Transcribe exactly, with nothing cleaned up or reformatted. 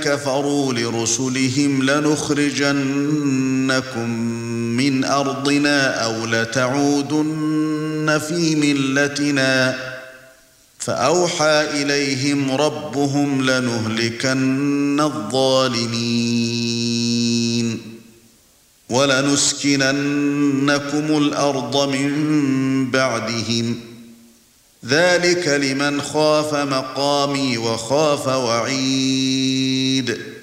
كفروا لرسلهم لنخرجنكم من أرضنا أو لتعودن في ملتنا فأوحى إليهم ربهم لنهلكن الظالمين ولنسكننكم الأرض من بعدهم ذلك لمن خاف مقامي وخاف وعيد